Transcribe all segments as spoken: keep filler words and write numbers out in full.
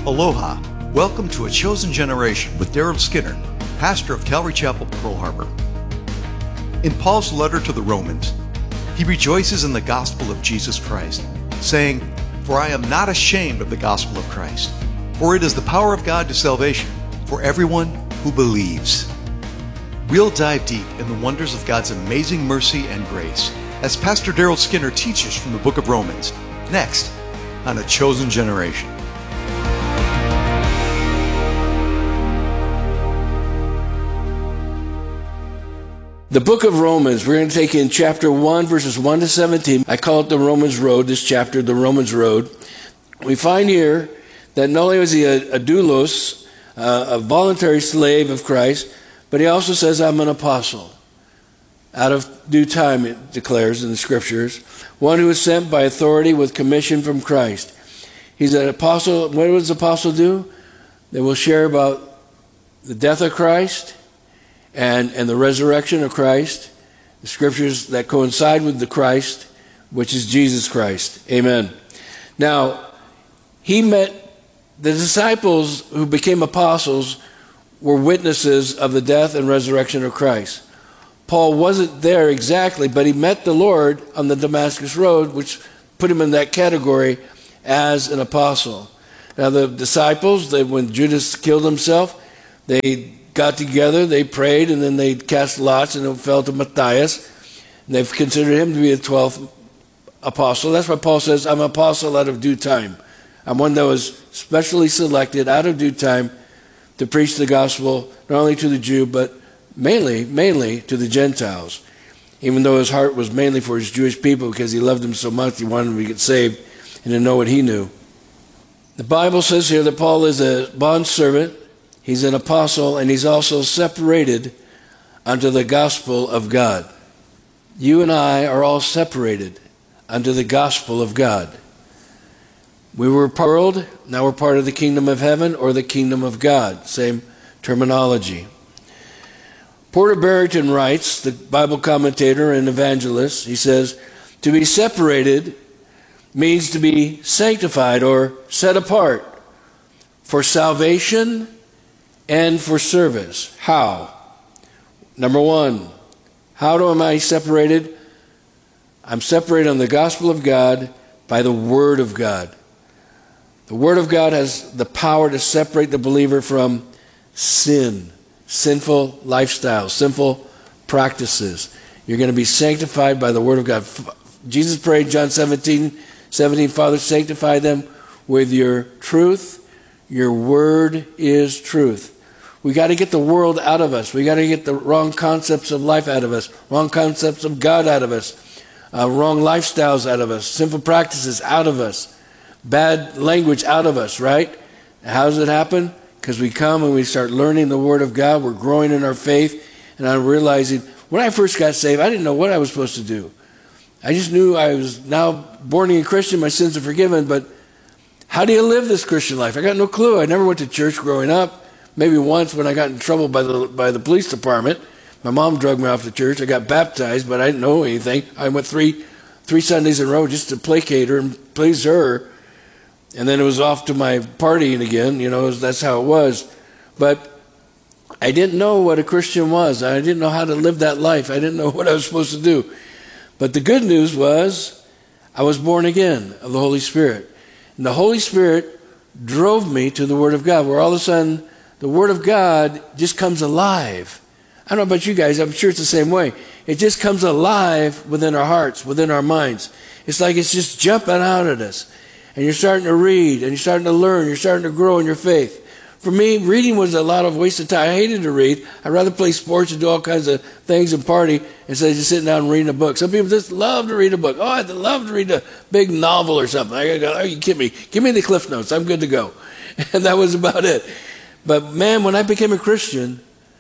Aloha. Welcome to A Chosen Generation with Daryl Skinner, pastor of Calvary Chapel, Pearl Harbor. In Paul's letter to the Romans, he rejoices in the gospel of Jesus Christ, saying, "For I am not ashamed of the gospel of Christ, for it is the power of God to salvation for everyone who believes." We'll dive deep in the wonders of God's amazing mercy and grace as Pastor Daryl Skinner teaches from the book of Romans, next on A Chosen Generation. The book of Romans, we're going to take in chapter one, verses one to seventeen. I call it the Romans Road, this chapter, the Romans Road. We find here that not only was he a, a doulos, uh, a voluntary slave of Christ, but he also says, I'm an apostle. Out of due time, it declares in the scriptures, one who is sent by authority with commission from Christ. He's an apostle. What does the apostle do? They will share about the death of Christ, And, and the resurrection of Christ, the scriptures that coincide with the Christ, which is Jesus Christ. Amen. Now, he met the disciples who became apostles were witnesses of the death and resurrection of Christ. Paul wasn't there exactly, but he met the Lord on the Damascus Road, which put him in that category as an apostle. Now, the disciples, they, when Judas killed himself, they got together, they prayed, and then they cast lots, and it fell to Matthias. And they've considered him to be the twelfth apostle. That's why Paul says, I'm an apostle out of due time. I'm one that was specially selected out of due time to preach the gospel, not only to the Jew, but mainly, mainly to the Gentiles. Even though his heart was mainly for his Jewish people, because he loved them so much, he wanted them to get saved and to know what he knew. The Bible says here that Paul is a bondservant. He's an apostle, and he's also separated unto the gospel of God. You and I are all separated unto the gospel of God. We were part of the world, now we're part of the kingdom of heaven or the kingdom of God. Same terminology. Porter Barrington writes, the Bible commentator and evangelist, he says, to be separated means to be sanctified or set apart for salvation and for service. How? Number one, how do am I separated? I'm separated on the gospel of God by the Word of God. The Word of God has the power to separate the believer from sin, sinful lifestyles, sinful practices. You're going to be sanctified by the Word of God. Jesus prayed, John seventeen, seventeen, Father, sanctify them with your truth. Your Word is truth. We got to get the world out of us. We got to get the wrong concepts of life out of us, wrong concepts of God out of us, uh, wrong lifestyles out of us, sinful practices out of us, bad language out of us, right? How does it happen? Because we come and we start learning the Word of God. We're growing in our faith. And I'm realizing, when I first got saved, I didn't know what I was supposed to do. I just knew I was now born again Christian, my sins are forgiven, but how do you live this Christian life? I got no clue. I never went to church growing up. Maybe once when I got in trouble by the by the police department, my mom drugged me off to church. I got baptized, but I didn't know anything. I went three three Sundays in a row just to placate her and please her. And then it was off to my partying again. You know, that's how it was. But I didn't know what a Christian was. I didn't know how to live that life. I didn't know what I was supposed to do. But the good news was I was born again of the Holy Spirit. And the Holy Spirit drove me to the Word of God, where all of a sudden the Word of God just comes alive. I don't know about you guys, I'm sure it's the same way. It just comes alive within our hearts, within our minds. It's like it's just jumping out at us. And you're starting to read, and you're starting to learn, you're starting to grow in your faith. For me, reading was a lot of waste of time. I hated to read. I'd rather play sports and do all kinds of things and party instead of just sitting down and reading a book. Some people just love to read a book. Oh, I'd love to read a big novel or something. I go, oh, you kidding me? Give me the Cliff Notes. I'm good to go. And that was about it. But man, when I became a Christian,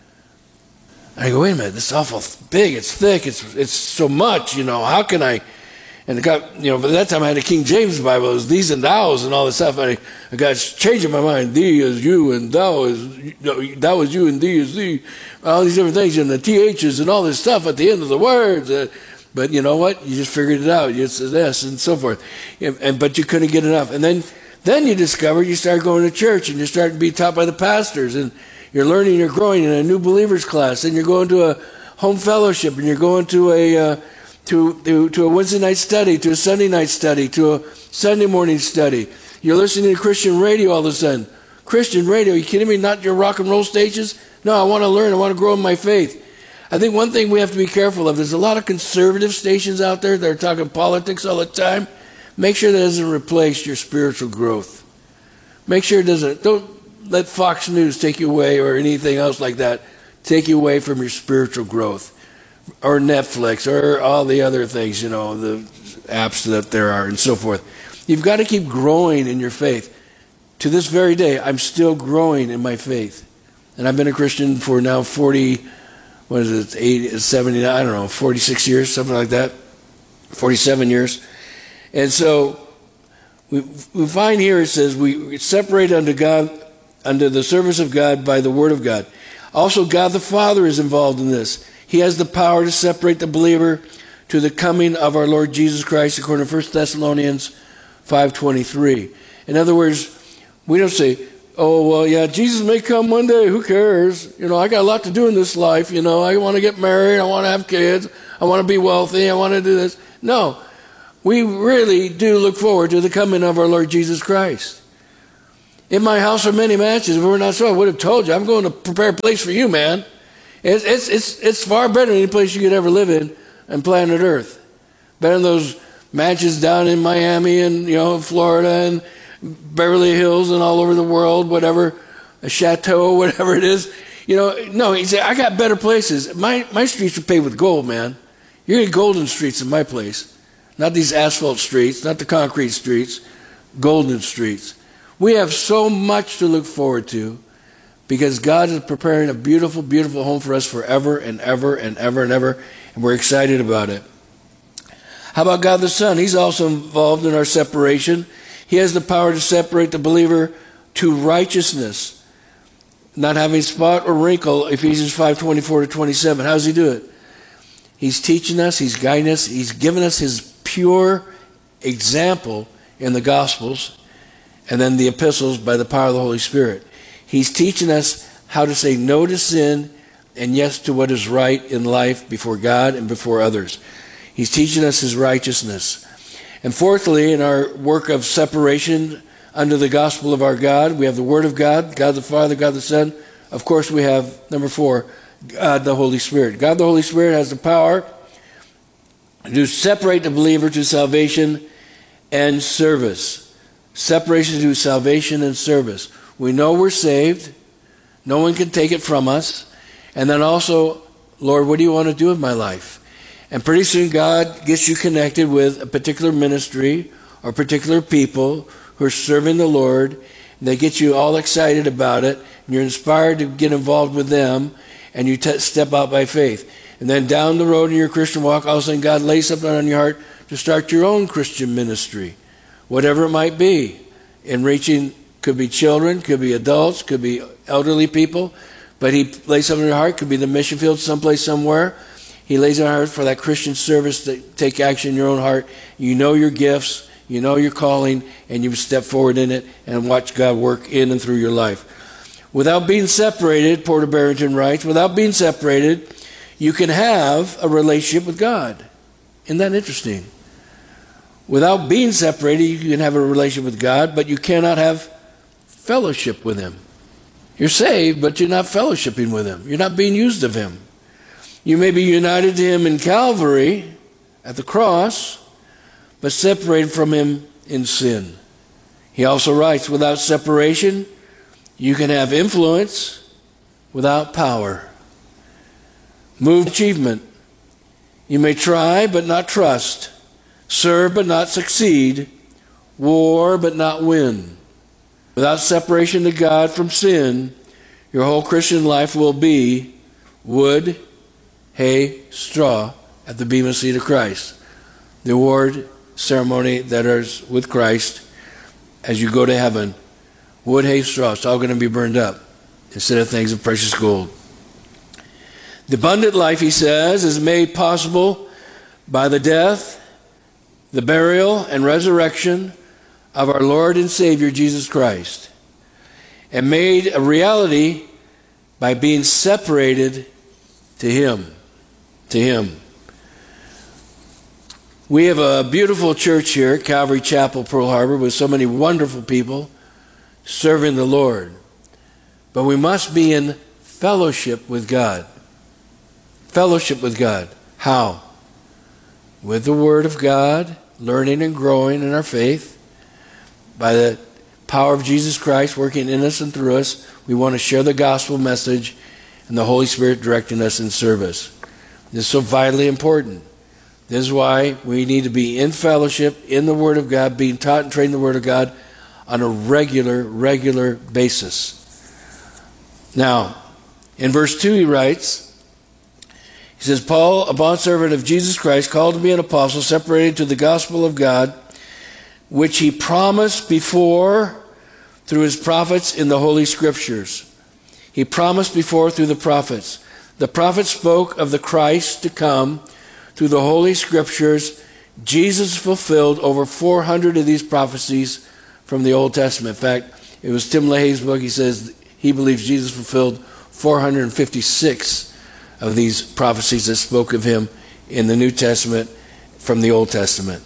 I go, wait a minute, this is awful big. It's thick. It's it's so much, you know. How can I? And it got, you know, by that time I had a King James Bible. It was these and thous and all this stuff. And I, I got changing my mind. Thee is you and thou is, you know, thou is you and thee is thee. All these different things. And the T H's and all this stuff at the end of the words. Uh, but you know what? You just figured it out. It's this and so forth. And, and But you couldn't get enough. And then Then you discover you start going to church and you start to be taught by the pastors, and you're learning, you're growing in a new believers class, and you're going to a home fellowship, and you're going to a uh, to, to to a Wednesday night study, to a Sunday night study, to a Sunday morning study. You're listening to Christian radio all of a sudden. Christian radio, are you kidding me? Not your rock and roll stations? No, I want to learn. I want to grow in my faith. I think one thing we have to be careful of, there's a lot of conservative stations out there that are talking politics all the time. Make sure that doesn't replace your spiritual growth. Make sure it doesn't. Don't let Fox News take you away, or anything else like that, take you away from your spiritual growth. Or Netflix, or all the other things, you know, the apps that there are and so forth. You've got to keep growing in your faith. To this very day, I'm still growing in my faith. And I've been a Christian for now forty, what is it, eighty, seventy, I don't know, forty-six years, something like that. forty-seven years. And so we, we find here it says we separate unto God, unto the service of God by the word of God. Also, God the Father is involved in this. He has the power to separate the believer to the coming of our Lord Jesus Christ, according to First Thessalonians five twenty-three. In other words, we don't say, oh, well, yeah, Jesus may come one day. Who cares? You know, I got a lot to do in this life. You know, I want to get married. I want to have kids. I want to be wealthy. I want to do this. No, we really do look forward to the coming of our Lord Jesus Christ. In my house are many mansions. If it were not so, I would have told you. I'm going to prepare a place for you, man. It's, it's, it's, it's far better than any place you could ever live in on planet Earth. Better than those mansions down in Miami and, you know, Florida and Beverly Hills and all over the world, whatever, a chateau, whatever it is. You know, no, he said, I got better places. My my streets are paved with gold, man. You're going to get golden streets in my place. Not these asphalt streets, not the concrete streets, golden streets. We have so much to look forward to because God is preparing a beautiful, beautiful home for us forever and ever and ever and ever, and we're excited about it. How about God the Son? He's also involved in our separation. He has the power to separate the believer to righteousness, not having spot or wrinkle, Ephesians five twenty-four to twenty-seven. How does he do it? He's teaching us, he's guiding us, he's given us his pure example in the Gospels and then the epistles by the power of the Holy Spirit. He's teaching us how to say no to sin and yes to what is right in life before God and before others. He's teaching us his righteousness. And fourthly, in our work of separation under the gospel of our God, we have the Word of God, God the Father, God the Son. Of course, we have, number four, God the Holy Spirit. God the Holy Spirit has the power to separate the believer to salvation and service. Separation to salvation and service. We know we're saved. No one can take it from us. And then also, Lord, what do you want to do with my life? And pretty soon God gets you connected with a particular ministry or particular people who are serving the Lord. And they get you all excited about it. And you're inspired to get involved with them. And you t- step out by faith. And then down the road in your Christian walk, all of a sudden God lays something on your heart to start your own Christian ministry. Whatever it might be. In reaching, could be children, could be adults, could be elderly people. But he lays something on your heart. Could be the mission field someplace, somewhere. He lays on our heart for that Christian service to take action in your own heart. You know your gifts, you know your calling, and you step forward in it and watch God work in and through your life. Without being separated, Porter Barrington writes, without being separated, you can have a relationship with God. Isn't that interesting? Without being separated, you can have a relationship with God, but you cannot have fellowship with him. You're saved, but you're not fellowshipping with him. You're not being used of him. You may be united to him in Calvary, at the cross, but separated from him in sin. He also writes, without separation, you can have influence without power. Move achievement. You may try, but not trust. Serve, but not succeed. War, but not win. Without separation to God from sin, your whole Christian life will be wood, hay, straw at the bema seat of Christ. The award ceremony that is with Christ as you go to heaven. Wood, hay, straw, it's all going to be burned up instead of things of precious gold. The abundant life, he says, is made possible by the death, the burial, and resurrection of our Lord and Savior Jesus Christ, and made a reality by being separated to Him. To Him. We have a beautiful church here at Calvary Chapel, Pearl Harbor, with so many wonderful people serving the Lord. But we must be in fellowship with God. Fellowship with God. How? With the Word of God, learning and growing in our faith. By the power of Jesus Christ working in us and through us, we want to share the gospel message and the Holy Spirit directing us in service. This is so vitally important. This is why we need to be in fellowship, in the Word of God, being taught and trained in the Word of God on a regular, regular basis. Now, in verse two he writes, he says, Paul, a bondservant of Jesus Christ, called to be an apostle, separated to the gospel of God, which he promised before through his prophets in the Holy Scriptures. He promised before through the prophets. The prophets spoke of the Christ to come through the Holy Scriptures. Jesus fulfilled over four hundred of these prophecies from the Old Testament. In fact, it was Tim LaHaye's book. He says he believes Jesus fulfilled four hundred fifty-six of these prophecies that spoke of him in the New Testament from the Old Testament.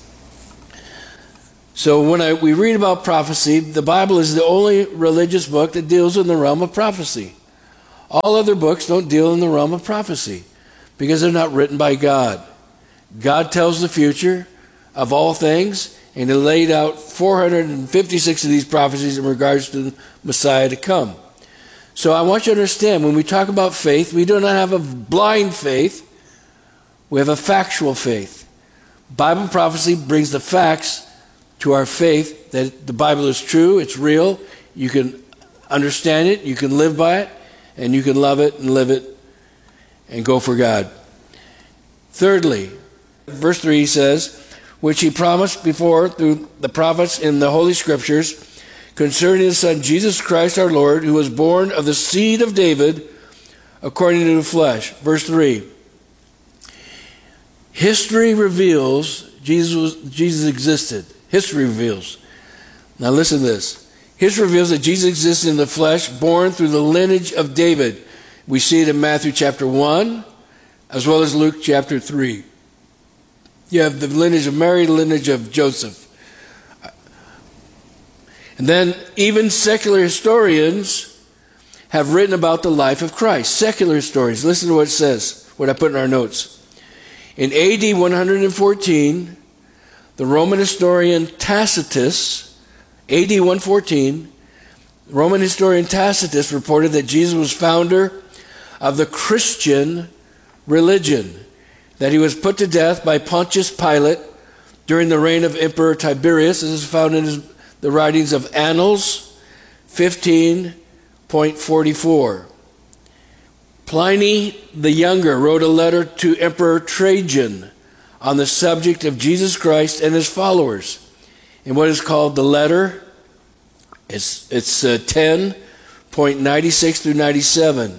So when I, we read about prophecy, the Bible is the only religious book that deals in the realm of prophecy. All other books don't deal in the realm of prophecy because they're not written by God. God tells the future of all things, and he laid out four hundred fifty-six of these prophecies in regards to the Messiah to come. So I want you to understand, when we talk about faith, we do not have a blind faith. We have a factual faith. Bible prophecy brings the facts to our faith that the Bible is true, it's real, you can understand it, you can live by it, and you can love it and live it and go for God. Thirdly, verse three says, which he promised before through the prophets in the Holy Scriptures concerning his Son Jesus Christ our Lord, who was born of the seed of David according to the flesh. Verse three. History reveals Jesus, was, Jesus existed. History reveals. Now listen to this. History reveals that Jesus existed in the flesh, born through the lineage of David. We see it in Matthew chapter one, as well as Luke chapter three. You have the lineage of Mary, the lineage of Joseph. And then even secular historians have written about the life of Christ. Secular historians. Listen to what it says, what I put in our notes. In A D one fourteen, the Roman historian Tacitus, A D one fourteen, Roman historian Tacitus reported that Jesus was founder of the Christian religion, that he was put to death by Pontius Pilate during the reign of Emperor Tiberius. This is found in his, the writings of Annals fifteen point forty-four. Pliny the Younger wrote a letter to Emperor Trajan on the subject of Jesus Christ and his followers in what is called the letter. It's, it's uh, ten point ninety-six through ninety-seven.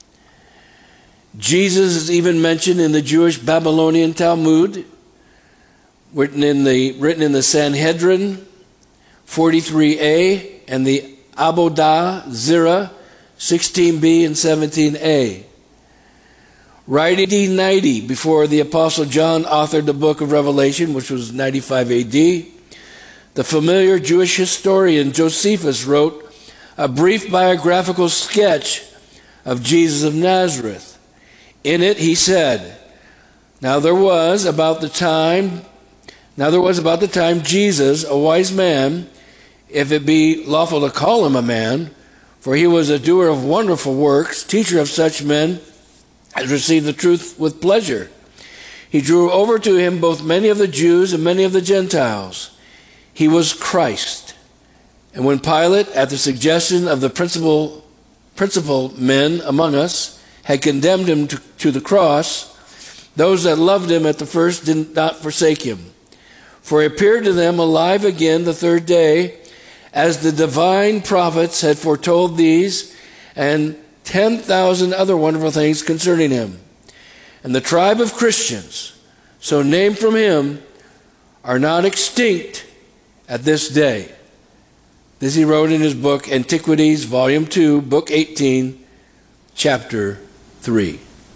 Jesus is even mentioned in the Jewish Babylonian Talmud, written in the, written in the Sanhedrin forty-three A and the Avodah Zira sixteen B and seventeen A. Right A D ninety, before the Apostle John authored the book of Revelation, which was ninety-five A D, the familiar Jewish historian Josephus wrote a brief biographical sketch of Jesus of Nazareth. In it he said, Now there was about the time, now there was about the time Jesus, a wise man, if it be lawful to call him a man, for he was a doer of wonderful works, teacher of such men as received the truth with pleasure. He drew over to him both many of the Jews and many of the Gentiles. He was Christ. And when Pilate, at the suggestion of the principal, principal men among us, had condemned him to, to the cross, those that loved him at the first did not forsake him. For he appeared to them alive again the third day, as the divine prophets had foretold these and ten thousand other wonderful things concerning him. And the tribe of Christians, so named from him, are not extinct at this day. This he wrote in his book, Antiquities, Volume two, Book eighteen, Chapter three.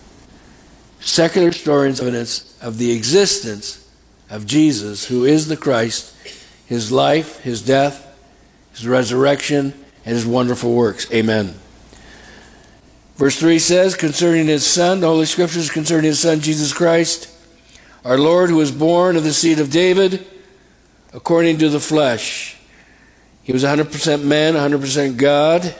Secular historians' evidence of the existence of Jesus, who is the Christ, his life, his death, his resurrection, and his wonderful works. Amen. Verse three says, concerning his Son, the Holy Scriptures concerning his Son, Jesus Christ, our Lord, who was born of the seed of David, according to the flesh. He was one hundred percent man, one hundred percent God,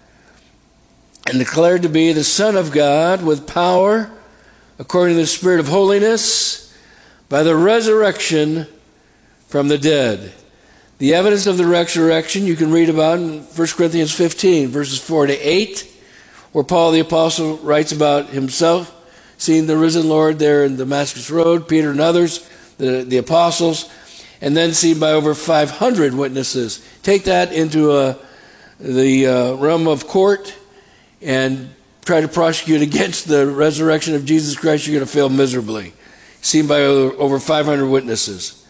and declared to be the Son of God with power, according to the Spirit of holiness, by the resurrection from the dead. The evidence of the resurrection you can read about in First Corinthians fifteen, verses four to eight, where Paul the Apostle writes about himself seeing the risen Lord there in Damascus Road, Peter and others, the, the apostles, and then seen by over five hundred witnesses. Take that into uh, the uh, realm of court and try to prosecute against the resurrection of Jesus Christ, you're going to fail miserably. Seen by over five hundred witnesses.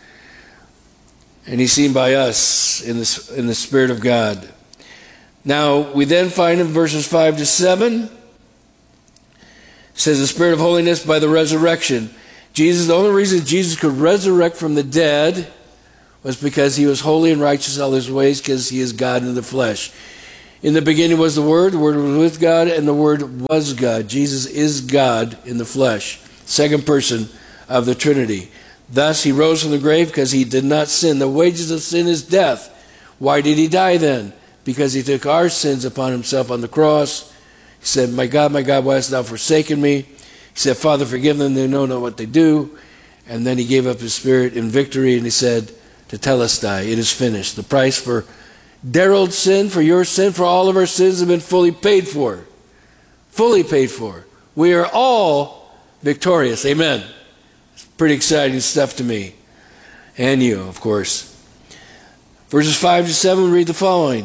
And he's seen by us in the, in the Spirit of God. Now, we then find in verses five to seven, it says the Spirit of holiness by the resurrection. Jesus, the only reason Jesus could resurrect from the dead was because he was holy and righteous in all his ways, because he is God in the flesh. In the beginning was the Word, the Word was with God, and the Word was God. Jesus is God in the flesh, second person of the Trinity. Thus he rose from the grave because he did not sin. The wages of sin is death. Why did he die then? Because he took our sins upon himself on the cross. He said, my God, my God, why hast thou forsaken me? He said, Father, forgive them, they know not what they do. And then he gave up his spirit in victory, and he said, Tetelestai, it is finished. The price for Daryl's sin, for your sin, for all of our sins have been fully paid for. Fully paid for. We are all victorious. Amen. It's pretty exciting stuff to me. And you, of course. Verses five to seven, we read the following.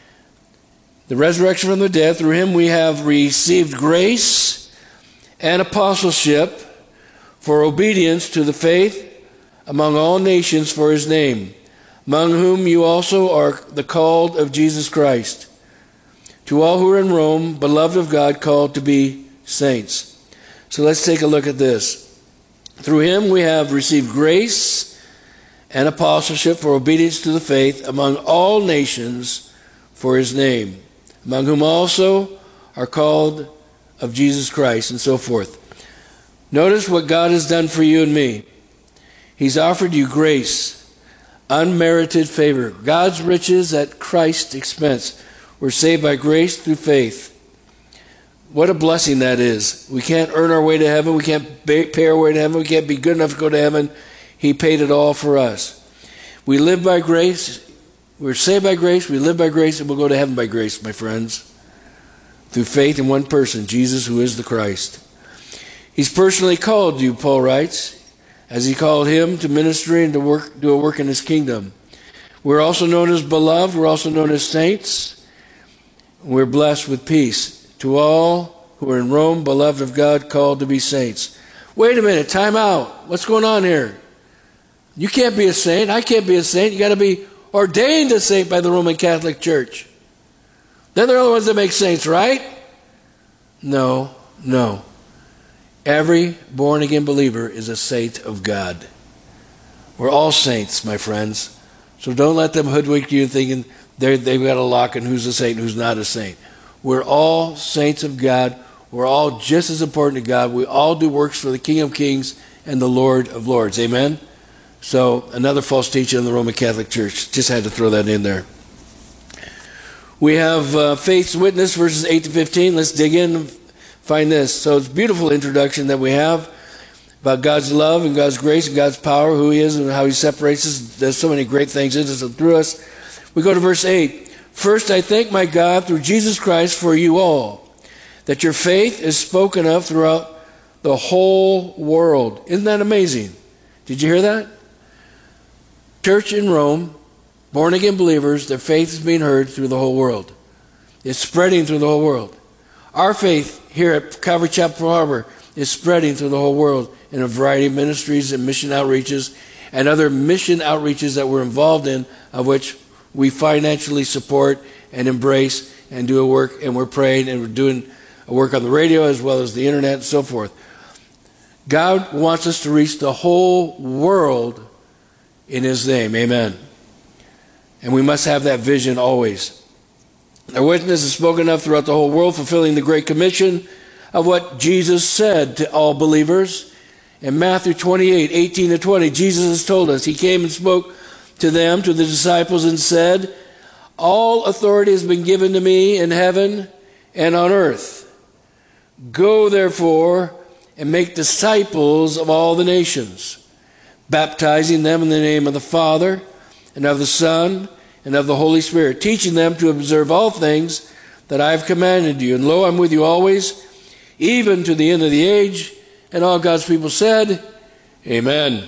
The resurrection from the dead, through him we have received grace and apostleship for obedience to the faith among all nations for his name, among whom you also are the called of Jesus Christ. To all who are in Rome, beloved of God, called to be saints. So let's take a look at this. Through him we have received grace and apostleship for obedience to the faith among all nations for his name, among whom also are called of Jesus Christ, and so forth. Notice what God has done for you and me. He's offered you grace, unmerited favor, God's riches at Christ's expense. We're saved by grace through faith. What a blessing that is. We can't earn our way to heaven. We can't pay our way to heaven. We can't be good enough to go to heaven. He paid it all for us. We live by grace. We're saved by grace. We live by grace, and we'll go to heaven by grace, my friends. Through faith in one person, Jesus, who is the Christ. He's personally called you, Paul writes, as he called him to ministry and to work, do a work in his kingdom. We're also known as beloved. We're also known as saints. We're blessed with peace. To all who are in Rome, beloved of God, called to be saints. Wait a minute, time out. What's going on here? You can't be a saint. I can't be a saint. You got to be ordained a saint by the Roman Catholic Church. Then they're the ones that make saints, right? No, no. Every born-again believer is a saint of God. We're all saints, my friends. So don't let them hoodwink you thinking they've got a lock on who's a saint and who's not a saint. We're all saints of God. We're all just as important to God. We all do works for the King of Kings and the Lord of Lords. Amen? So another false teaching in the Roman Catholic Church. Just had to throw that in there. We have uh, Faith's Witness, verses eight to fifteen. Let's dig in and find this. So it's a beautiful introduction that we have about God's love and God's grace and God's power, who he is and how he separates us. There's so many great things in us and through us. We go to verse eight. First, I thank my God through Jesus Christ for you all, that your faith is spoken of throughout the whole world. Isn't that amazing? Did you hear that? Church in Rome, born-again believers, their faith is being heard through the whole world. It's spreading through the whole world. Our faith here at Calvary Chapel Pearl Harbor is spreading through the whole world in a variety of ministries and mission outreaches. and other mission outreaches that we're involved in, of which we financially support and embrace and do a work, and we're praying and we're doing a work on the radio as well as the internet and so forth. God wants us to reach the whole world in his name. Amen. And we must have that vision always. Our witness is spoken of throughout the whole world, fulfilling the Great Commission of what Jesus said to all believers. In Matthew twenty-eight, eighteen to twenty, Jesus has told us, he came and spoke to them, to the disciples, and said, all authority has been given to me in heaven and on earth. Go therefore and make disciples of all the nations, baptizing them in the name of the Father and of the Son and of the Holy Spirit, teaching them to observe all things that I have commanded you. And lo, I'm with you always, even to the end of the age. And all God's people said, amen.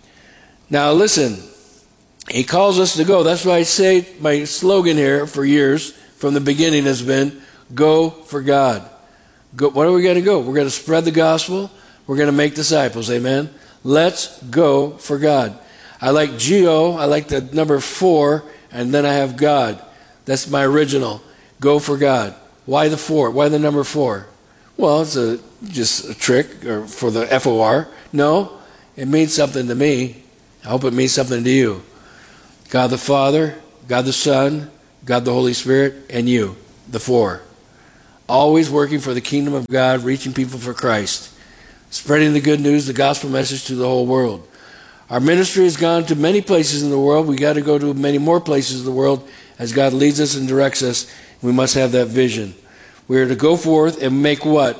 Now listen, he calls us to go. That's why I say my slogan here for years, from the beginning, has been, go for God. Go, what are we going to go? We're going to spread the gospel. We're going to make disciples. Amen. Let's go for God. I like Geo. I like the number four, and then I have God. That's my original. Go for God. Why the four? Why the number four? Well, it's a, just a trick or for the F O R. No, it means something to me. I hope it means something to you. God the Father, God the Son, God the Holy Spirit, and you, the four. Always working for the kingdom of God, reaching people for Christ, spreading the good news, the gospel message to the whole world. Our ministry has gone to many places in the world. We got to go to many more places in the world as God leads us and directs us. We must have that vision. We are to go forth and make what?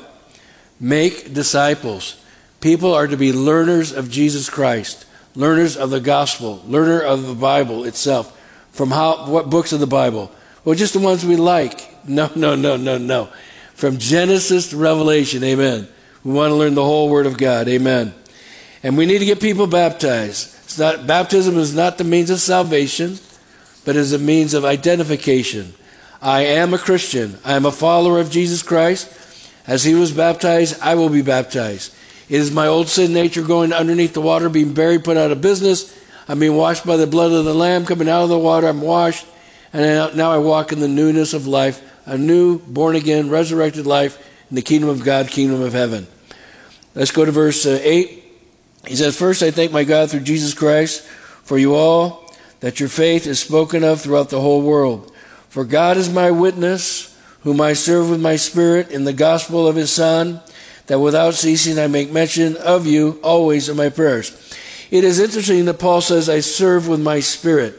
Make disciples. People are to be learners of Jesus Christ, learners of the gospel, learner of the Bible itself. From how? What books of the Bible? Well, just the ones we like. No, no, no, no, no. From Genesis to Revelation, amen. We want to learn the whole Word of God, amen. And we need to get people baptized. It's not, baptism is not the means of salvation, but is a means of identification. I am a Christian. I am a follower of Jesus Christ. As he was baptized, I will be baptized. It is my old sin nature going underneath the water, being buried, put out of business. I'm being washed by the blood of the Lamb, coming out of the water. I'm washed, and now I walk in the newness of life, a new, born-again, resurrected life in the kingdom of God, kingdom of heaven. Let's go to verse uh, eight. He says, first, I thank my God through Jesus Christ for you all, that your faith is spoken of throughout the whole world. For God is my witness, whom I serve with my spirit in the gospel of his Son, that without ceasing I make mention of you always in my prayers. It is interesting that Paul says, I serve with my spirit.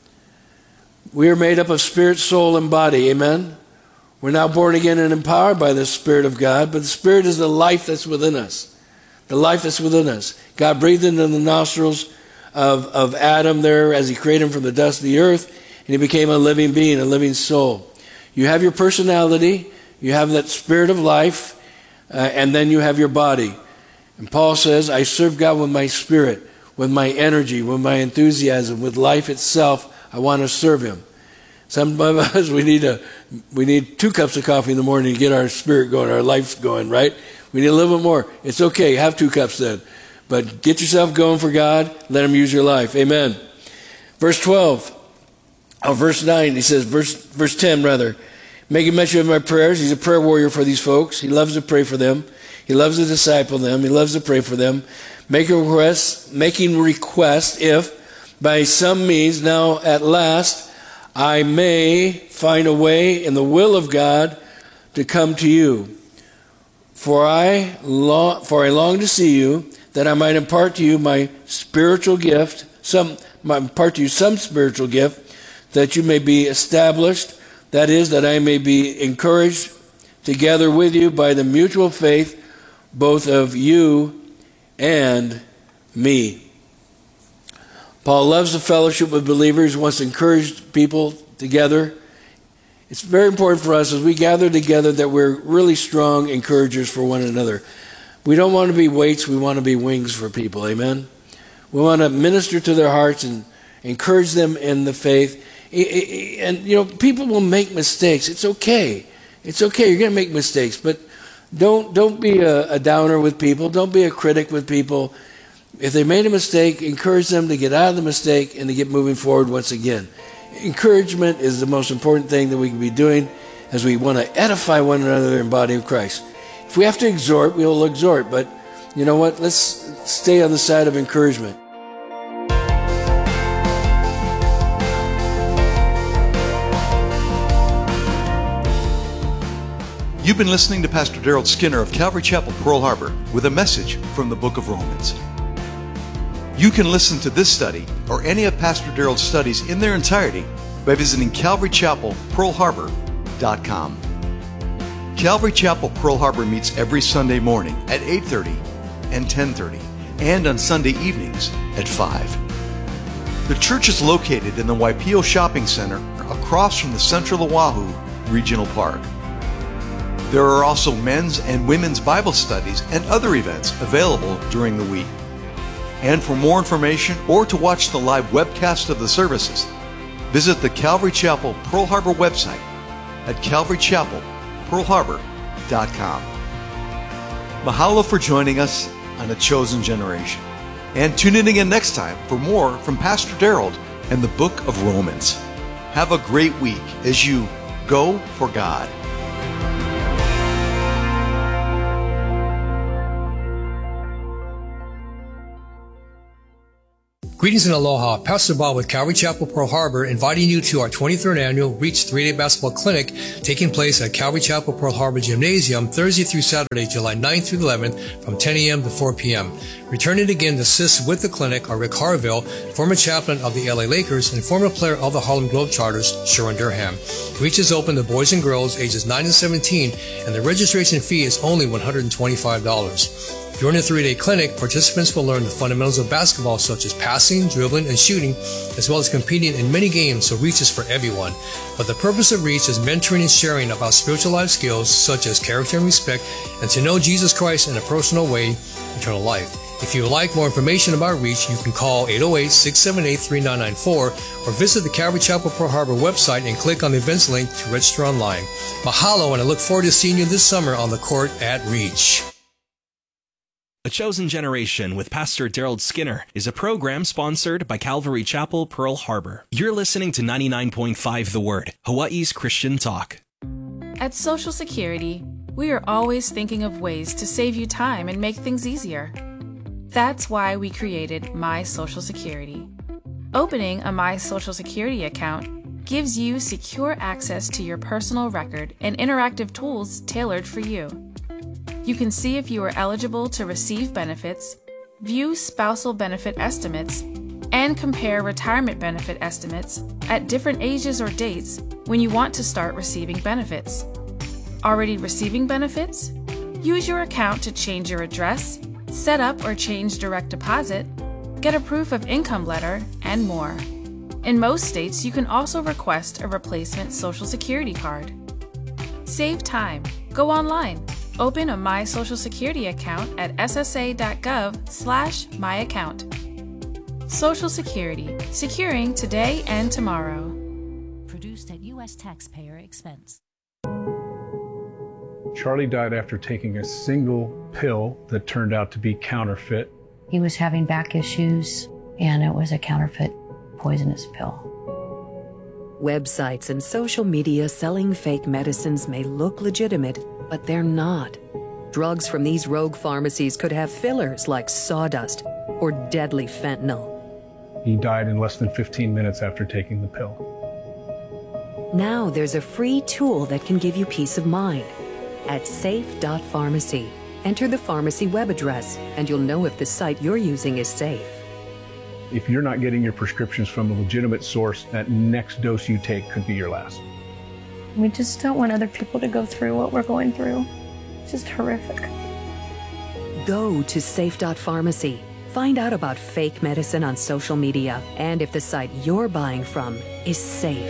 We are made up of spirit, soul, and body. Amen? We're now born again and empowered by the Spirit of God, but the Spirit is the life that's within us. The life that's within us. God breathed into the nostrils of, of Adam there as he created him from the dust of the earth, and he became a living being, a living soul. You have your personality, you have that spirit of life, uh, and then you have your body. And Paul says, I serve God with my spirit, with my energy, with my enthusiasm, with life itself. I want to serve him. Some of us, we need a, we need two cups of coffee in the morning to get our spirit going, our life going, right? We need a little bit more. It's okay, have two cups then. But get yourself going for God, let him use your life. Amen. Verse twelve, oh, verse nine, he says, verse, verse ten rather, making mention of my prayers. He's a prayer warrior for these folks. He loves to pray for them. He loves to disciple them. He loves to pray for them. Making requests, making requests if by some means now at last I may find a way in the will of God to come to you. For I long, for I long to see you, that I might impart to you my spiritual gift, some might impart to you some spiritual gift, that you may be established. That is, that I may be encouraged together with you by the mutual faith, both of you and me. Paul loves the fellowship with believers, wants to encourage people together. It's very important for us as we gather together that we're really strong encouragers for one another. We don't want to be weights, we want to be wings for people, amen? We want to minister to their hearts and encourage them in the faith. And, you know, people will make mistakes. It's okay. It's okay, you're going to make mistakes, but don't don't be a, a downer with people. Don't be a critic with people. If they made a mistake, encourage them to get out of the mistake and to get moving forward once again. Encouragement is the most important thing that we can be doing as we want to edify one another in the body of Christ. If we have to exhort, we will exhort, but you know what? Let's stay on the side of encouragement. You've been listening to Pastor Daryl Skinner of Calvary Chapel, Pearl Harbor, with a message from the book of Romans. You can listen to this study or any of Pastor Daryl's studies in their entirety by visiting calvary chapel pearl harbor dot com. Calvary Chapel, Pearl Harbor meets every Sunday morning at eight thirty and ten thirty, and on Sunday evenings at five. The church is located in the Waipio Shopping Center across from the Central Oahu Regional Park. There are also men's and women's Bible studies and other events available during the week. And for more information or to watch the live webcast of the services, visit the Calvary Chapel Pearl Harbor website at calvary chapel pearl harbor dot com. Mahalo for joining us on A Chosen Generation. And tune in again next time for more from Pastor Daryl and the book of Romans. Have a great week as you go for God. Greetings and aloha. Pastor Bob with Calvary Chapel, Pearl Harbor, inviting you to our twenty-third annual Reach three-Day Basketball Clinic taking place at Calvary Chapel, Pearl Harbor Gymnasium Thursday through Saturday, July ninth through eleventh from ten a.m. to four p.m. Returning again to assist with the clinic are Rick Harville, former chaplain of the L A Lakers and former player of the Harlem Globetrotters, Sharon Durham. Reach is open to boys and girls ages nine and seventeen, and the registration fee is only one hundred twenty-five dollars. During the three-day clinic, participants will learn the fundamentals of basketball such as passing, dribbling, and shooting, as well as competing in many games, so Reach is for everyone. But the purpose of Reach is mentoring and sharing about spiritual life skills such as character and respect, and to know Jesus Christ in a personal way, eternal life. If you would like more information about Reach, you can call eight oh eight, six seven eight, three nine nine four or visit the Calvary Chapel Pearl Harbor website and click on the events link to register online. Mahalo, and I look forward to seeing you this summer on the court at Reach. A Chosen Generation with Pastor Daryl Skinner is a program sponsored by Calvary Chapel, Pearl Harbor. You're listening to ninety-nine point five The Word, Hawaii's Christian talk. At Social Security, we are always thinking of ways to save you time and make things easier. That's why we created My Social Security. Opening a My Social Security account gives you secure access to your personal record and interactive tools tailored for you. You can see if you are eligible to receive benefits, view spousal benefit estimates, and compare retirement benefit estimates at different ages or dates when you want to start receiving benefits. Already receiving benefits? Use your account to change your address, set up or change direct deposit, get a proof of income letter, and more. In most states, you can also request a replacement Social Security card. Save time. Go online. Open a My Social Security account at s s a dot gov slash my account. Social Security, securing today and tomorrow. Produced at U S taxpayer expense. Charlie died after taking a single pill that turned out to be counterfeit. He was having back issues, and it was a counterfeit poisonous pill. Websites and social media selling fake medicines may look legitimate, but they're not. Drugs from these rogue pharmacies could have fillers like sawdust or deadly fentanyl. He died in less than fifteen minutes after taking the pill. Now there's a free tool that can give you peace of mind. At safe dot pharmacy, enter the pharmacy web address, and you'll know if the site you're using is safe. If you're not getting your prescriptions from a legitimate source, that next dose you take could be your last. We just don't want other people to go through what we're going through. It's just horrific. Go to safe dot pharmacy. Find out about fake medicine on social media and if the site you're buying from is safe.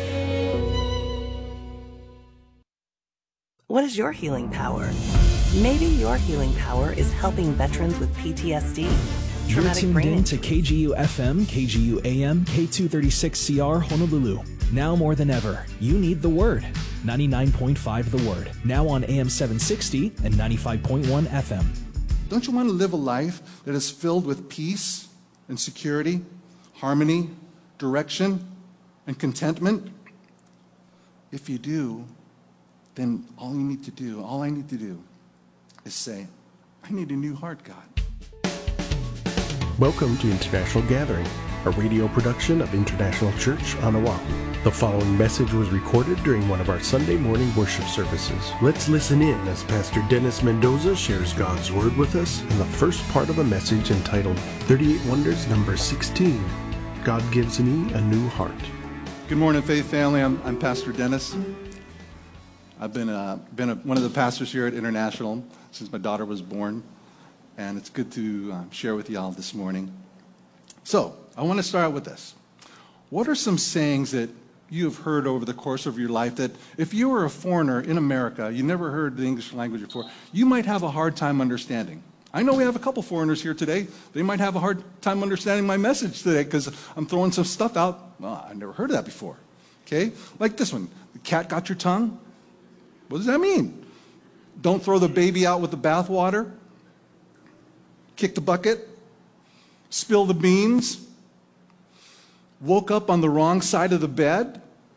What is your healing power? Maybe your healing power is helping veterans with P T S D. You're tuned in to K G U F M, K G U A M, K two thirty-six C R Honolulu. Now more than ever, you need the Word. ninety-nine point five The Word. Now on A M seven sixty and ninety-five point one F M. Don't you want to live a life that is filled with peace and security, harmony, direction, and contentment? If you do, then all you need to do, all I need to do is say, I need a new heart, God. Welcome to International Gathering, a radio production of International Church on Oahu. The following message was recorded during one of our Sunday morning worship services. Let's listen in as Pastor Dennis Mendoza shares God's Word with us in the first part of a message entitled thirty-eight Wonders, number sixteen, God Gives Me a New Heart. Good morning, Faith family. I'm, I'm Pastor Dennis. I've been, uh, been a, one of the pastors here at International since my daughter was born, and it's good to uh, share with y'all this morning. So, I want to start out with this. What are some sayings that you have heard over the course of your life that if you were a foreigner in America, you never heard the English language before, you might have a hard time understanding? I know we have a couple foreigners here today. They might have a hard time understanding my message today because I'm throwing some stuff out. Well, I've never heard of that before. Okay? Like this one. The cat got your tongue? What does that mean? Don't throw the baby out with the bathwater? Kick the bucket? Spill the beans? Woke up on the wrong side of the bed?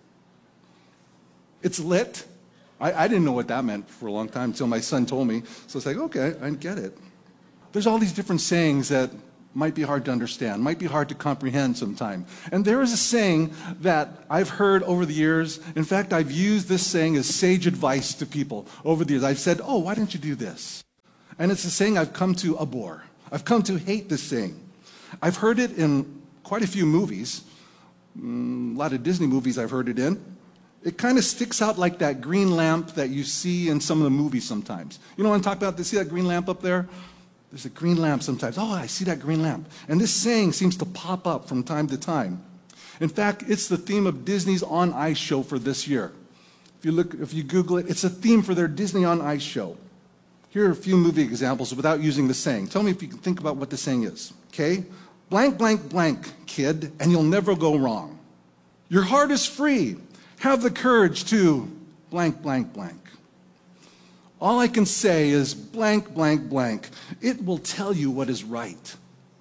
It's lit? I, I didn't know what that meant for a long time until my son told me. So it's like, okay, I get it. There's all these different sayings that might be hard to understand, might be hard to comprehend sometime. And there is a saying that I've heard over the years. In fact, I've used this saying as sage advice to people over the years. I've said, oh, why don't you do this? And it's a saying I've come to abhor. I've come to hate this saying. I've heard it in quite a few movies. Mm, a lot of Disney movies I've heard it in. It kind of sticks out like that green lamp that you see in some of the movies sometimes. You know what I'm talking about? See that green lamp up there? There's a green lamp sometimes. Oh, I see that green lamp. And this saying seems to pop up from time to time. In fact, it's the theme of Disney's On Ice show for this year. If you look, if you Google it, it's a theme for their Disney On Ice show. Here are a few movie examples without using the saying. Tell me if you can think about what the saying is. Okay? Blank, blank, blank, kid, and you'll never go wrong. Your heart is free. Have the courage to blank, blank, blank. All I can say is blank, blank, blank. It will tell you what is right.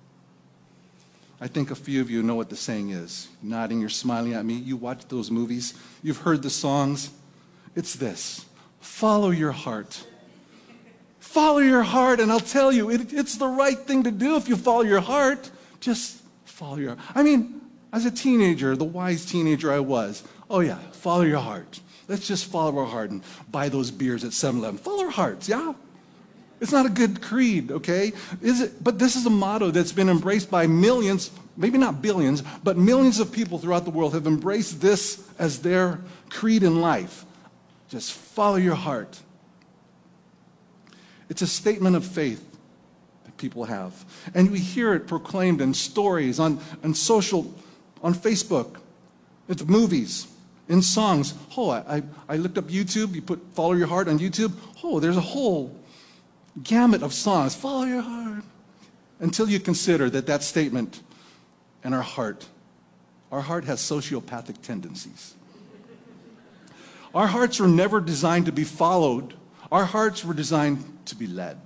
I think a few of you know what the saying is. You're nodding, you're smiling at me. You watch those movies. You've heard the songs. It's this. Follow your heart. Follow your heart, and I'll tell you, it, it's the right thing to do if you follow your heart. Just follow your heart. I mean, as a teenager, the wise teenager I was, oh yeah, follow your heart. Let's just follow our heart and buy those beers at seven eleven. Follow our hearts, yeah? It's not a good creed, okay? Is it? But this is a motto that's been embraced by millions, maybe not billions, but millions of people throughout the world have embraced this as their creed in life. Just follow your heart. It's a statement of faith that people have. And we hear it proclaimed in stories, on, on social, on Facebook, it's movies, in songs. Oh, I, I looked up YouTube. You put Follow Your Heart on YouTube. Oh, there's a whole gamut of songs. Follow your heart. Until you consider that that statement and our heart, our heart has sociopathic tendencies. Our hearts were never designed to be followed. Our hearts were designed to be led.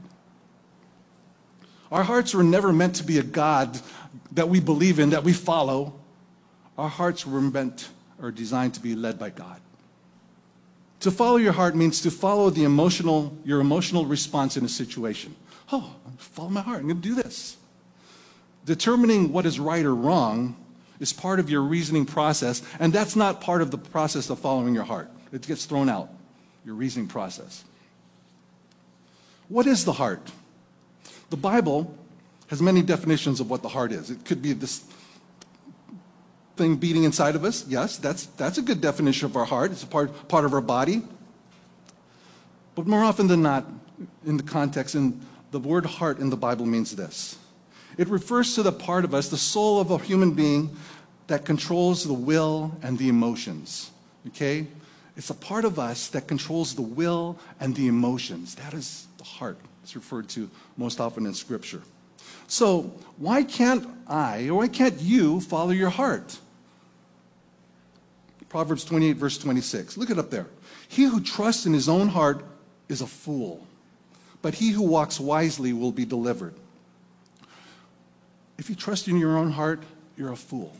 Our hearts were never meant to be a God that we believe in, that we follow. Our hearts were meant or designed to be led by God. To follow your heart means to follow the emotional, your emotional response in a situation. Oh, follow my heart. I'm going to do this. Determining what is right or wrong is part of your reasoning process, and that's not part of the process of following your heart. It gets thrown out, your reasoning process. What is the heart? The Bible has many definitions of what the heart is. It could be this thing beating inside of us. Yes, that's, that's a good definition of our heart. It's a part, part of our body. But more often than not, in the context, in the word heart in the Bible means this. It refers to the part of us, the soul of a human being, that controls the will and the emotions. Okay? It's a part of us that controls the will and the emotions. That is the heart. It's referred to most often in Scripture. So, why can't I, or why can't you follow your heart? Proverbs twenty-eight, verse twenty-six. Look it up there. He who trusts in his own heart is a fool, but he who walks wisely will be delivered. If you trust in your own heart, you're a fool.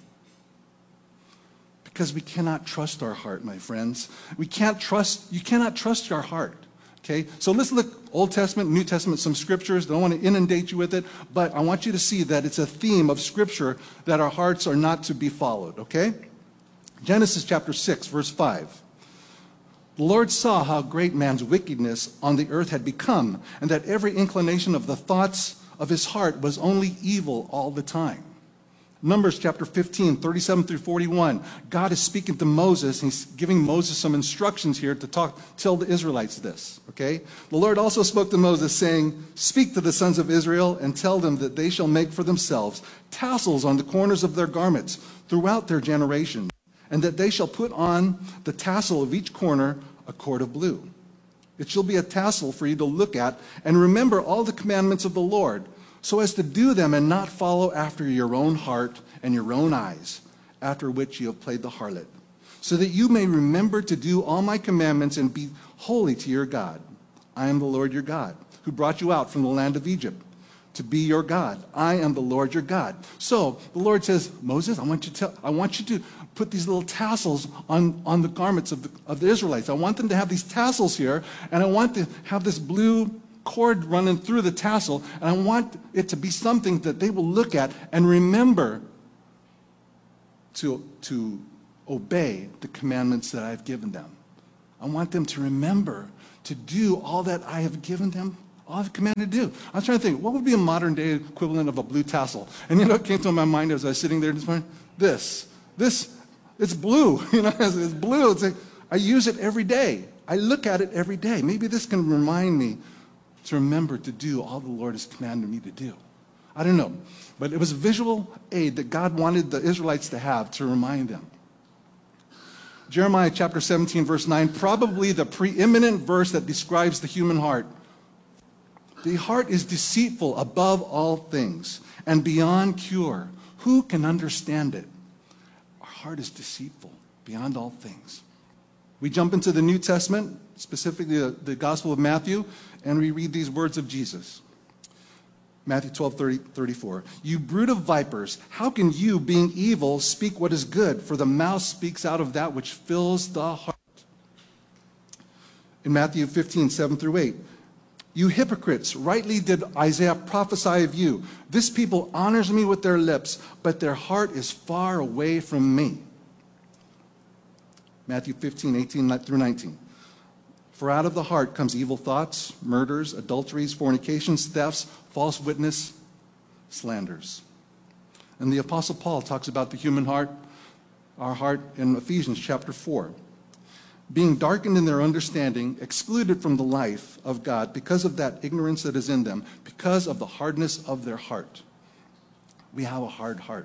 Because we cannot trust our heart, my friends. We can't trust, you cannot trust your heart. Okay, so let's look Old Testament, New Testament, some scriptures. Don't want to inundate you with it, but I want you to see that it's a theme of scripture that our hearts are not to be followed, okay? Genesis chapter six, verse five. The Lord saw how great man's wickedness on the earth had become, and that every inclination of the thoughts of his heart was only evil all the time. Numbers chapter fifteen, thirty-seven through forty-one. God is speaking to Moses. He's giving Moses some instructions here to talk, tell the Israelites this, okay? The Lord also spoke to Moses, saying, "Speak to the sons of Israel and tell them that they shall make for themselves tassels on the corners of their garments throughout their generations, and that they shall put on the tassel of each corner a cord of blue. It shall be a tassel for you to look at and remember all the commandments of the Lord, so as to do them and not follow after your own heart and your own eyes, after which you have played the harlot, so that you may remember to do all my commandments and be holy to your God. I am the Lord your God, who brought you out from the land of Egypt to be your God. I am the Lord your God." So the Lord says, Moses, I want you to, tell, I want you to put these little tassels on, on the garments of the, of the Israelites. I want them to have these tassels here, and I want to have this blue cord running through the tassel, and I want it to be something that they will look at and remember to, to obey the commandments that I've given them. I want them to remember to do all that I have given them, all I've commanded to do. I was trying to think, what would be a modern day equivalent of a blue tassel? And you know what came to my mind as I was sitting there this morning? This. This, it's blue. You know, it's blue. It's like, I use it every day. I look at it every day. Maybe this can remind me to remember to do all the Lord has commanded me to do. I don't know. But it was a visual aid that God wanted the Israelites to have to remind them. Jeremiah chapter seventeen, verse nine, probably the preeminent verse that describes the human heart. The heart is deceitful above all things and beyond cure. Who can understand it? Our heart is deceitful beyond all things. We jump into the New Testament, specifically the, the Gospel of Matthew, and we read these words of Jesus. Matthew twelve, thirty, thirty-four. You brood of vipers, how can you, being evil, speak what is good? For the mouth speaks out of that which fills the heart. In Matthew fifteen, seven through eight. You hypocrites, rightly did Isaiah prophesy of you. This people honors me with their lips, but their heart is far away from me. Matthew fifteen, eighteen through nineteen. For out of the heart comes evil thoughts, murders, adulteries, fornications, thefts, false witness, slanders. And the Apostle Paul talks about the human heart, our heart, in Ephesians chapter four. Being darkened in their understanding, excluded from the life of God because of that ignorance that is in them, because of the hardness of their heart. We have a hard heart.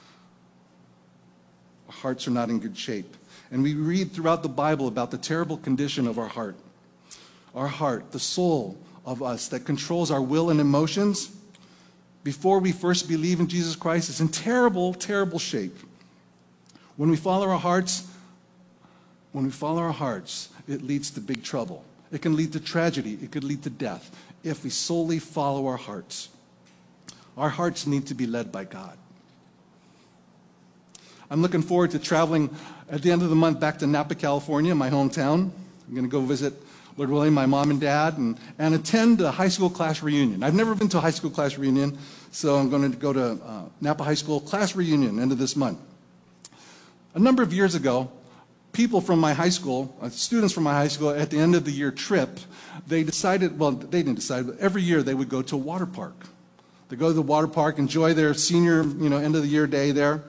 Our hearts are not in good shape. And we read throughout the Bible about the terrible condition of our heart. Our heart, the soul of us that controls our will and emotions, before we first believe in Jesus Christ, is in terrible, terrible shape. When we follow our hearts, when we follow our hearts, it leads to big trouble. It can lead to tragedy. It could lead to death if we solely follow our hearts. Our hearts need to be led by God. I'm looking forward to traveling at the end of the month back to Napa, California, my hometown. I'm going to go visit, Lord willing, my mom and dad and, and attend a high school class reunion. I've never been to a high school class reunion, so I'm going to go to uh, Napa High School class reunion end of this month. A number of years ago, people from my high school, uh, students from my high school, at the end of the year trip, they decided, well, they didn't decide, but every year they would go to a water park. They go to the water park, enjoy their senior, you know, end of the year day there.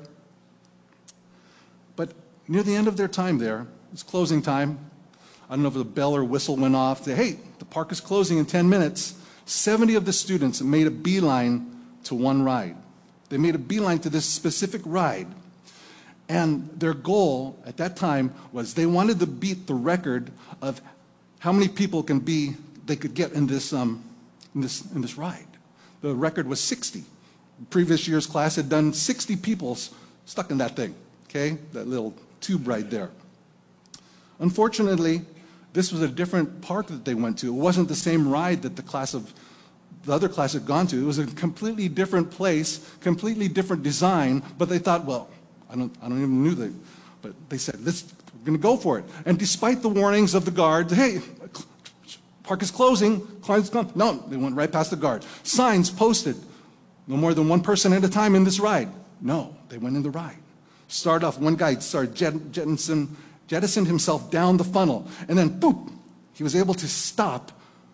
But near the end of their time there, it's closing time. I don't know if the bell or whistle went off. Say, hey, the park is closing in ten minutes. seventy of the students made a beeline to one ride. They made a beeline to this specific ride. And their goal at that time was they wanted to beat the record of how many people can be they could get in this um, in this in this ride. The record was sixty. The previous year's class had done sixty people stuck in that thing. Okay, that little tube right there. Unfortunately, This was a different park that they went to. It wasn't the same ride that the class of the other class had gone to. It was a completely different place, completely different design, but they thought, well, I don't, I don't even knew that, but they said, let's, we're going to go for it. And despite the warnings of the guard, hey, park is closing, client's gone. No, they went right past the guard. Signs posted, no more than one person at a time in this ride. No, they went in the ride. Started off, one guy started jet, jettison, jettisoned himself down the funnel, and then, boop, he was able to stop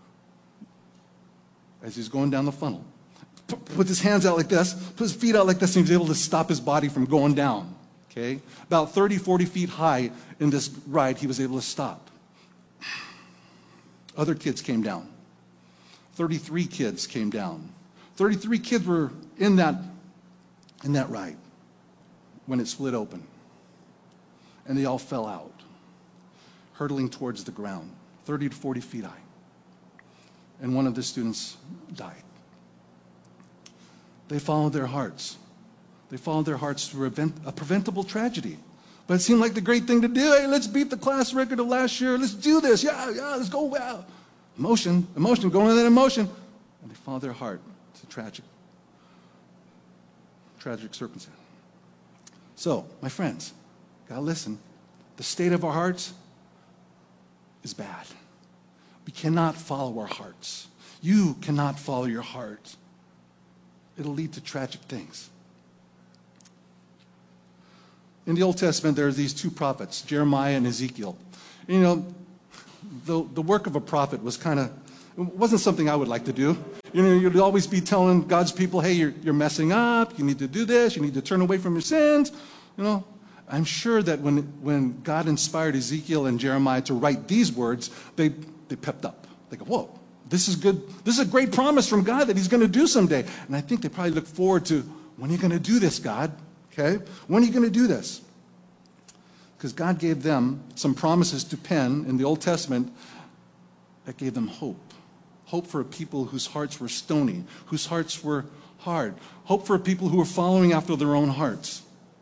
as he's going down the funnel. Put his hands out like this, put his feet out like this, and he was able to stop his body from going down, okay? About thirty, forty feet high in this ride, he was able to stop. Other kids came down. thirty-three kids came down. thirty-three kids were in that, in that ride when it split open. And they all fell out, hurtling towards the ground, thirty to forty feet high. And one of the students died. They followed their hearts. They followed their hearts through a, prevent, a preventable tragedy. But it seemed like the great thing to do. Hey, let's beat the class record of last year. Let's do this. Yeah, yeah, let's go. Wow. Emotion, emotion, going in that emotion. And they followed their heart. It's a tragic, tragic circumstance. So, my friends, gotta listen. The state of our hearts is bad. We cannot follow our hearts. You cannot follow your heart. It'll lead to tragic things. In the Old Testament, there are these two prophets, Jeremiah and Ezekiel. You know, the, the work of a prophet was kind of, it wasn't something I would like to do. You know, you'd always be telling God's people, hey, you're, you're messing up, you need to do this, you need to turn away from your sins. You know, I'm sure that when, when God inspired Ezekiel and Jeremiah to write these words, they, they pepped up. They go, whoa, this is good. This is a great promise from God that he's going to do someday. And I think they probably look forward to, when are you going to do this, God? Okay? When are you going to do this? Because God gave them some promises to pen in the Old Testament that gave them hope. Hope for a people whose hearts were stony, whose hearts were hard. Hope for a people who were following after their own hearts.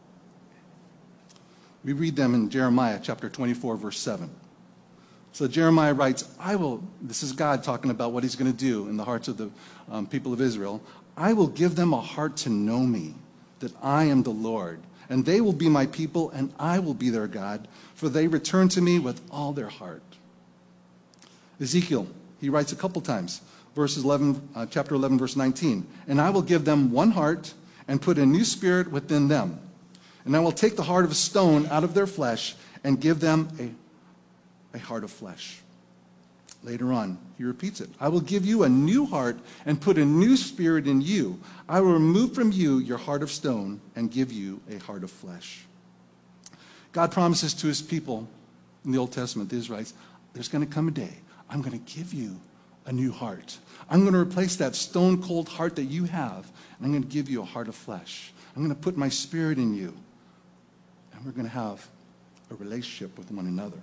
We read them in Jeremiah chapter twenty-four, verse seven. So Jeremiah writes, I will, this is God talking about what he's going to do in the hearts of the um, people of Israel. I will give them a heart to know me, that I am the Lord. And they will be my people, and I will be their God, for they return to me with all their heart. Ezekiel, he writes a couple times, verses eleven, uh, chapter eleven, verse nineteen. And I will give them one heart and put a new spirit within them. And I will take the heart of stone out of their flesh and give them a, a heart of flesh. Later on, he repeats it. I will give you a new heart and put a new spirit in you. I will remove from you your heart of stone and give you a heart of flesh. God promises to his people in the Old Testament, the Israelites, there's going to come a day, I'm going to give you a new heart. I'm going to replace that stone-cold heart that you have, and I'm going to give you a heart of flesh. I'm going to put my spirit in you, and we're going to have a relationship with one another.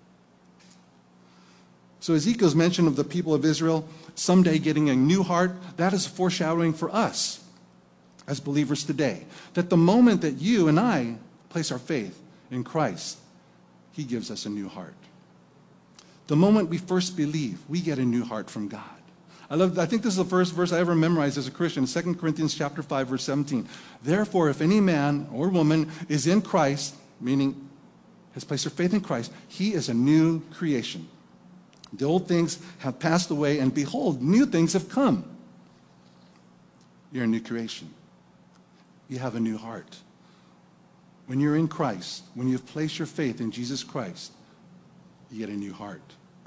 So Ezekiel's mention of the people of Israel someday getting a new heart, that is a foreshadowing for us as believers today. That the moment that you and I place our faith in Christ, he gives us a new heart. The moment we first believe, we get a new heart from God. I love, I think this is the first verse I ever memorized as a Christian, Second Corinthians chapter five, verse seventeen. Therefore, if any man or woman is in Christ, meaning has placed their faith in Christ, he is a new creation. The old things have passed away, and behold, new things have come. You're a new creation. You have a new heart. When you're in Christ, when you've placed your faith in Jesus Christ, you get a new heart.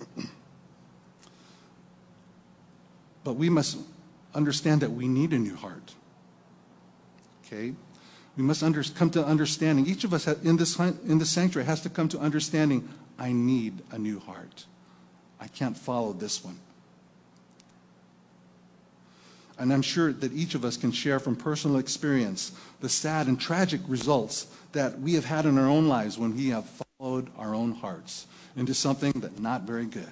But we must understand that we need a new heart. Okay? We must under, come to understanding. Each of us in this, in this sanctuary has to come to understanding, I need a new heart. I can't follow this one. And I'm sure that each of us can share from personal experience the sad and tragic results that we have had in our own lives when we have followed our own hearts into something that's not very good.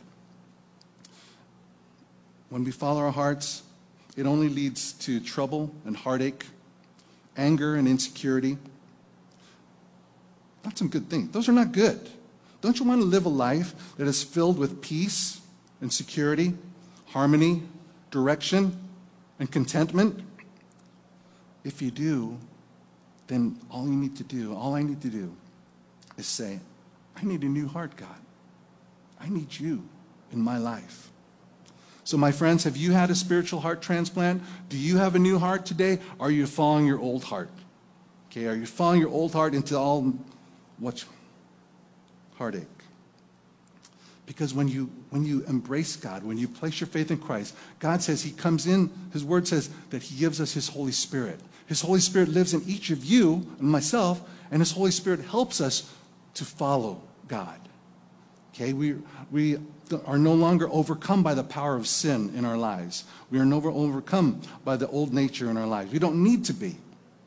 When we follow our hearts, it only leads to trouble and heartache, anger and insecurity. Not some good things. Those are not good. Don't you want to live a life that is filled with peace and security, harmony, direction, and contentment? If you do, then all you need to do, all I need to do is say, I need a new heart, God. I need you in my life. So my friends, have you had a spiritual heart transplant? Do you have a new heart today? Or are you following your old heart? Okay, are you following your old heart into all what heartache? Because when you when you embrace God, when you place your faith in Christ, God says he comes in, his word says that he gives us his Holy Spirit. His Holy Spirit lives in each of you and myself, and his Holy Spirit helps us to follow God. Okay, we we are no longer overcome by the power of sin in our lives. We are never overcome by the old nature in our lives. We don't need to be.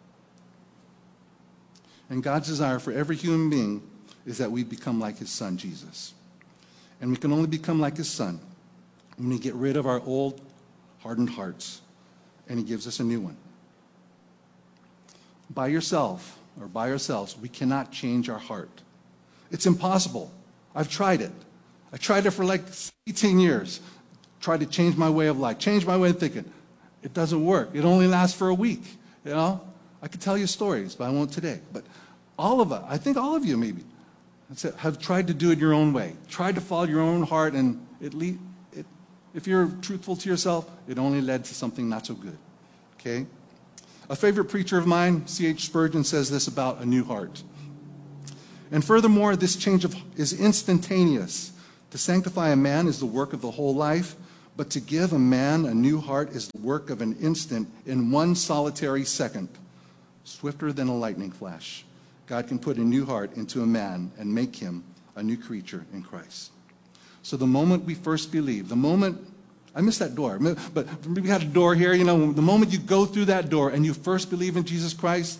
And God's desire for every human being is that we become like his son, Jesus. And we can only become like his son when we get rid of our old, hardened hearts, and he gives us a new one. By yourself, or by ourselves, we cannot change our heart. It's impossible. I've tried it. I tried it for like eighteen years. Tried to change my way of life, change my way of thinking. It doesn't work. It only lasts for a week, you know? I could tell you stories, but I won't today. But all of us, I think all of you maybe, have tried to do it your own way, tried to follow your own heart, and it, le- it, if you're truthful to yourself, it only led to something not so good, okay? A favorite preacher of mine, C H Spurgeon, says this about a new heart. And furthermore, this change of, is instantaneous. To sanctify a man is the work of the whole life, but to give a man a new heart is the work of an instant in one solitary second, swifter than a lightning flash. God can put a new heart into a man and make him a new creature in Christ. So the moment we first believe, the moment, I missed that door, but we had a door here, you know, the moment you go through that door and you first believe in Jesus Christ,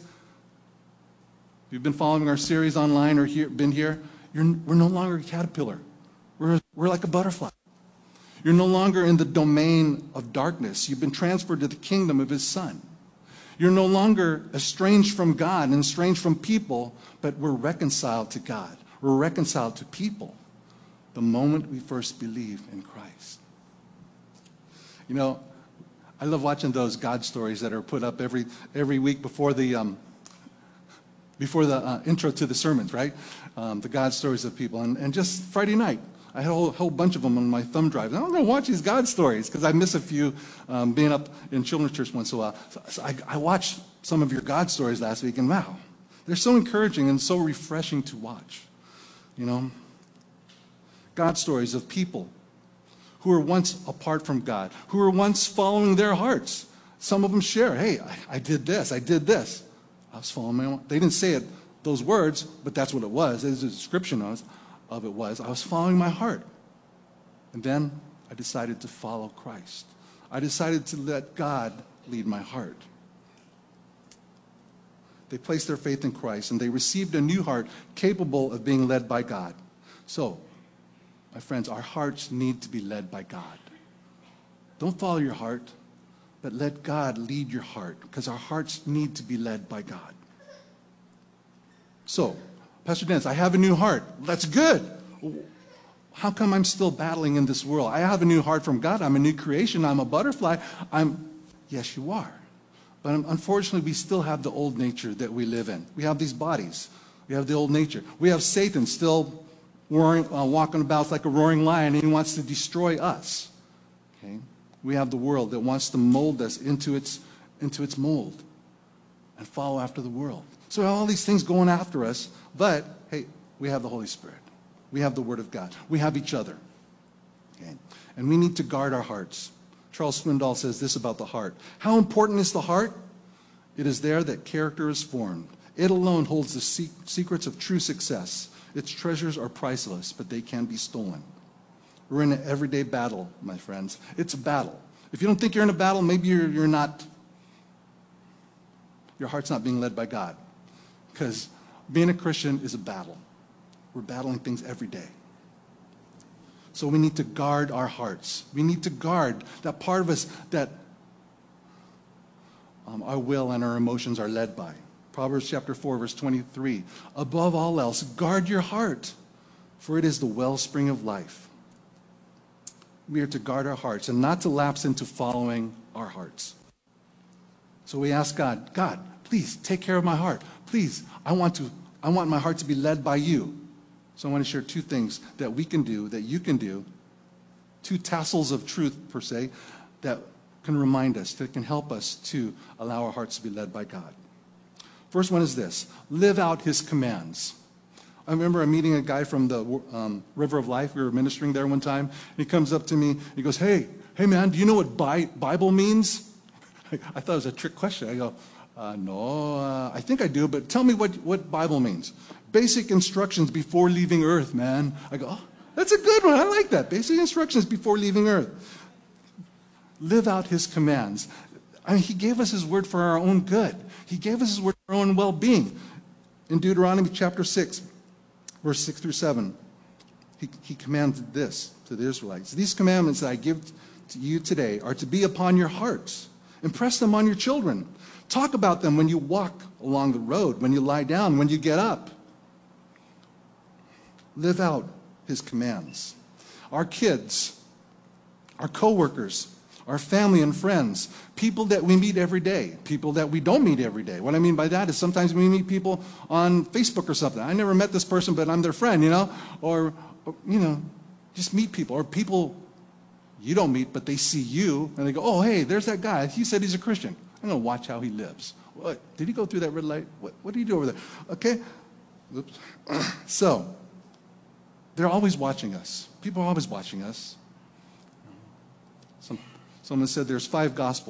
if you've been following our series online or here, been here, you're, we're no longer a caterpillar. We're, we're like a butterfly. You're no longer in the domain of darkness. You've been transferred to the kingdom of his son. You're no longer estranged from God and estranged from people, but we're reconciled to God. We're reconciled to people the moment we first believe in Christ. You know, I love watching those God stories that are put up every every week before the um, before the uh, intro to the sermons, right? Um, the God stories of people. And, and just Friday night, I had a whole, whole bunch of them on my thumb drive. And I'm going to watch these God stories because I miss a few um, being up in children's church once in a while. So, so I, I watched some of your God stories last week, and wow, they're so encouraging and so refreshing to watch. You know, God stories of people who were once apart from God, who were once following their hearts. Some of them share, hey, I, I did this, I did this. I was following my own. They didn't say it, those words, but that's what it was. As a description of, of it was, I was following my heart. And then I decided to follow Christ. I decided to let God lead my heart. They placed their faith in Christ, and they received a new heart capable of being led by God. So, my friends, our hearts need to be led by God. Don't follow your heart, but let God lead your heart, because our hearts need to be led by God. So, Pastor Dennis, I have a new heart. That's good. How come I'm still battling in this world? I have a new heart from God. I'm a new creation. I'm a butterfly. I'm, yes, you are. But unfortunately, we still have the old nature that we live in. We have these bodies. We have the old nature. We have Satan still roaring, uh, walking about like a roaring lion, and he wants to destroy us. Okay? We have the world that wants to mold us into its, into its mold and follow after the world. So we have all these things going after us, but hey, we have the Holy Spirit. We have the Word of God. We have each other. Okay? And we need to guard our hearts. Charles Swindoll says this about the heart. How important is the heart? It is there that character is formed. It alone holds the se- secrets of true success. Its treasures are priceless, but they can be stolen. We're in an everyday battle, my friends. It's a battle. If you don't think you're in a battle, maybe you're, you're not, your heart's not being led by God. Because being a Christian is a battle. We're battling things every day. So we need to guard our hearts. We need to guard that part of us that um, our will and our emotions are led by. Proverbs chapter four, verse twenty-three. Above all else, guard your heart, for it is the wellspring of life. We are to guard our hearts and not to lapse into following our hearts. So we ask God, God, please take care of my heart. Please, I want to, I want my heart to be led by you. So I want to share two things that we can do, that you can do, two tassels of truth, per se, that can remind us, that can help us to allow our hearts to be led by God. First one is this: live out his commands. I remember meeting a guy from the um, River of Life. We were ministering there one time. He comes up to me. He goes, hey, hey, man, do you know what Bi- Bible means? I thought it was a trick question. I go, uh, no, uh, I think I do, but tell me what, what Bible means. Basic instructions before leaving earth, man. I go, oh, that's a good one. I like that. Basic instructions before leaving earth. Live out his commands. I mean, he gave us his word for our own good. He gave us his word for our own well-being. In Deuteronomy chapter six, verse six through seven, he, he commanded this to the Israelites. These commandments that I give to you today are to be upon your hearts. Impress them on your children. Talk about them when you walk along the road, when you lie down, when you get up. Live out his commands. Our kids, our coworkers, our family and friends, people that we meet every day, people that we don't meet every day. What I mean by that is sometimes we meet people on Facebook or something. I never met this person, but I'm their friend, you know? Or, or you know, just meet people. Or people you don't meet, but they see you, and they go, oh, hey, there's that guy. He said he's a Christian. I'm going to watch how he lives. What? Did he go through that red light? What, what did he do over there? Okay? Oops. So, they're always watching us. People are always watching us. Some, someone said there's five gospels.